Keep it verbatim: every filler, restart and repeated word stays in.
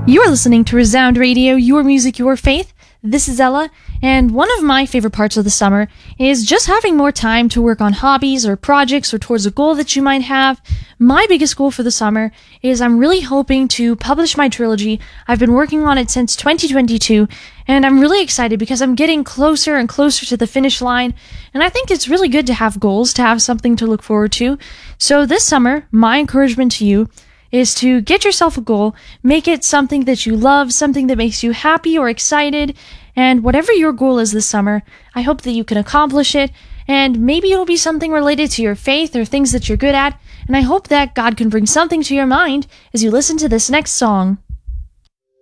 You are listening to Resound Radio, your music, your faith. This is Ella, and one of my favorite parts of the summer is just having more time to work on hobbies or projects or towards a goal that you might have. My biggest goal for the summer is I'm really hoping to publish my trilogy. I've been working on it since twenty twenty-two, and I'm really excited because I'm getting closer and closer to the finish line, and I think it's really good to have goals, to have something to look forward to. So this summer, my encouragement to you is to get yourself a goal, make it something that you love, something that makes you happy or excited, and whatever your goal is this summer, I hope that you can accomplish it, and maybe it'll be something related to your faith or things that you're good at, and I hope that God can bring something to your mind as you listen to this next song.